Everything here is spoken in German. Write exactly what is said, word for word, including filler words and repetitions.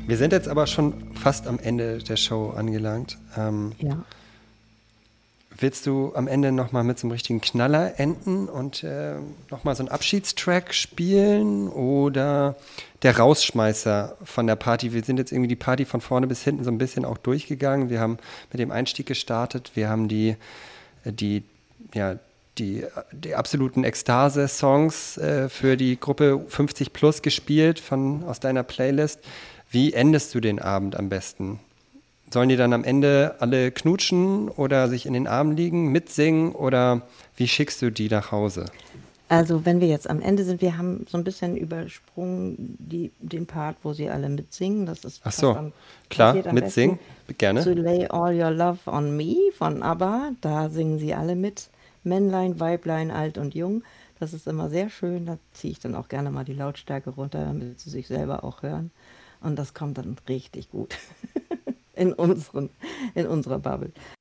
Wir sind jetzt aber schon fast am Ende der Show angelangt. Ähm, Ja. Willst du am Ende nochmal mit so einem richtigen Knaller enden und äh, nochmal so einen Abschiedstrack spielen oder der Rausschmeißer von der Party? Wir sind jetzt irgendwie die Party von vorne bis hinten so ein bisschen auch durchgegangen. Wir haben mit dem Einstieg gestartet. Wir haben die, die, ja, die, die absoluten Ekstase-Songs äh, für die Gruppe fünfzig plus gespielt von, aus deiner Playlist. Wie endest du den Abend am besten? Sollen die dann am Ende alle knutschen oder sich in den Armen liegen, mitsingen oder wie schickst du die nach Hause? Also wenn wir jetzt am Ende sind, wir haben so ein bisschen übersprungen die, den Part, wo sie alle mitsingen. Das ist Ach fast so, am, klar, passiert am mitsingen, besten. gerne. To Lay All Your Love on Me von ABBA, da singen sie alle mit. Männlein, Weiblein, alt und jung. Das ist immer sehr schön. Da ziehe ich dann auch gerne mal die Lautstärke runter, damit sie sich selber auch hören. Und das kommt dann richtig gut in, unseren, in unserer Bubble.